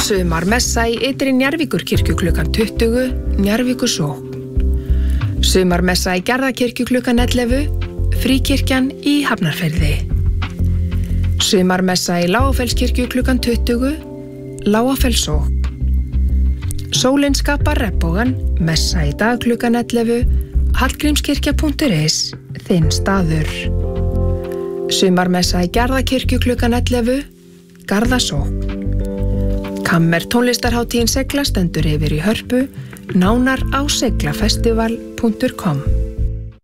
Sumarmessa í Ytri Njarðvíkurkirkju klukkan 20, Njarðvíkursókn. Sumarmessa í Gerðakirkju klukkan 11, Fríkirkjan í Hafnarfirði. Sumarmessa í Lágafellskirkju klukkan 20, Lágafellssókn. Sólin skapar regnbogann, messa í dag klukkan 11, hallgrímskirkja.is, þinn staður. Sumarmessa í Gerðakirkju klukkan 11, Garðasókn. Kammer tónlistarhátíðin Segla stendur yfir í Hörpu, nánar á seglafestival.com.